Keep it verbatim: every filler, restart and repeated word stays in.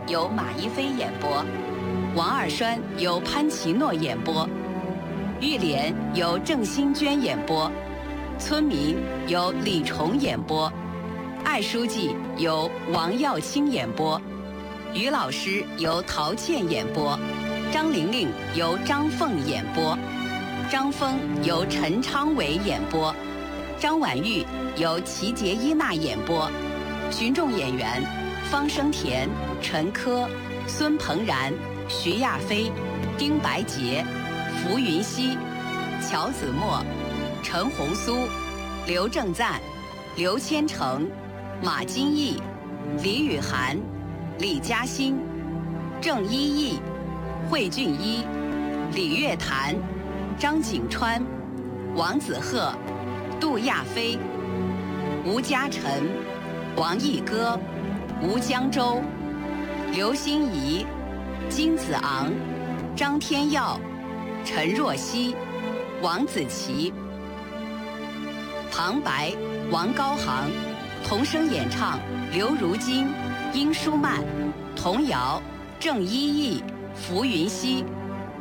由马一飞演播，王二栓由潘奇诺演播，玉莲由郑欣娟演播，村民由李崇演播，艾书记由王耀清演播，于老师由陶倩演播，张玲玲由张凤演播，张峰由陈昌伟演播，张婉玉由齐杰伊娜演播，群众演员方生田、陈珂、孙鹏然、徐亚飞、丁白洁、浮云熙、乔子墨、陈红苏、刘正赞、刘千成、马金义、李雨涵、李嘉欣、郑一义、惠俊一、李月潭、张景川、王子鹤、杜亚飞、吴嘉诚、王毅歌、吴江洲、刘欣怡、金子昂、张天耀、陈若曦、王子琪。旁白王高航，童声演唱刘如金、殷舒曼，童谣郑一义、浮云熙。